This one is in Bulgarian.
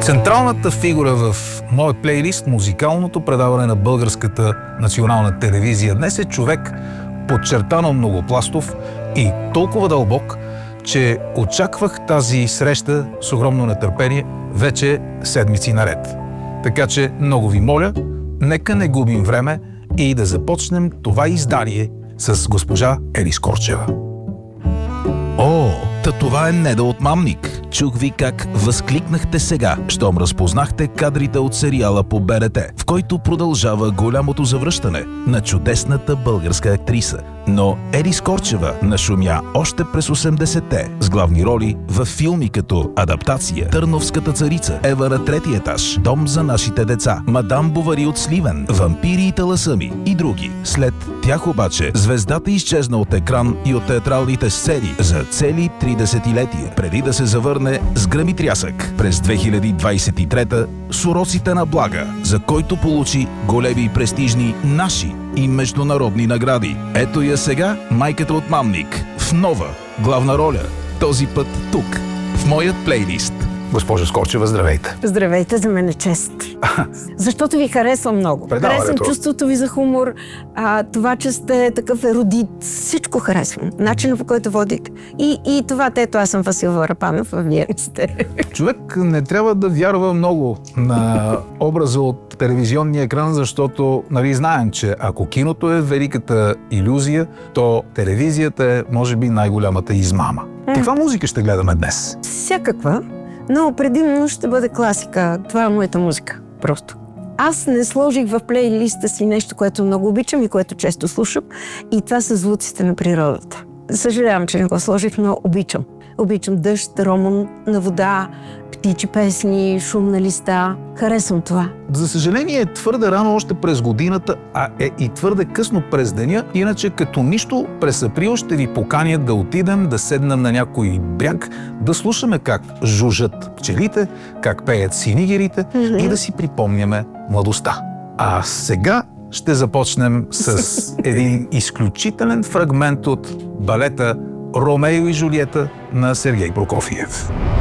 Централната фигура в моят плейлист, музикалното предаване на Българската национална телевизия днес е човек подчертано многопластов и толкова дълбок, че очаквах тази среща с огромно нетърпение вече седмици наред. Така че много ви моля, нека не губим време и да започнем това издание с госпожа Елис Корчева. О, та това е Неда от Мамник. Чух ви как възкликнахте сега, щом разпознахте кадрите от сериала по БНТ, в който продължава голямото завръщане на чудесната българска актриса. Но Елис Корчева нашумя още през 80-те с главни роли във филми като Адаптация, Търновската царица, Ева на третия етаж, Дом за нашите деца, Мадам Бовари от Сливен, Вампири и таласъми и други. След тях обаче звездата изчезна от екран и от театралните сцени за цели 3 десетилетия, преди да се завърне с гръм и трясък през 2023 с Уроците на Блага, за който получи големи и престижни наши и международни награди. Ето я сега майката от Мамник в нова главна роля. Този път тук, в моят плейлист. Госпожа Скорчева, здравейте. Здравейте, за мен е чест. Защото ви харесвам много. Харесвам чувството ви за хумор, това, че сте такъв ерудит. Всичко харесвам. Начинът, по който водите. И това, ето аз съм Васил Варапанов, а вие сте. Човек не трябва да вярва много на образа от телевизионния екран, защото знаем, че ако киното е великата илюзия, то телевизията е, може би, най-голямата измама. Каква музика ще гледаме днес? Всякаква, но предимно ще бъде класика. Това е моята музика. Просто. Аз не сложих в плейлиста си нещо, което много обичам и което често слушам, и това са звуците на природата. Съжалявам, че не го сложих, но обичам. Обичам дъжд, роман на вода, птичи песни, шум на листа. Харесвам това. За съжаление е твърде рано още през годината, а е и твърде късно през деня. Иначе като нищо през април ще ви поканят да отидем, да седнем на някой бряг, да слушаме как жужжат пчелите, как пеят синигерите и да си припомняме младостта. А сега ще започнем с един изключителен фрагмент от балета «Ромео и Жулиета» на Сергей Прокофиев.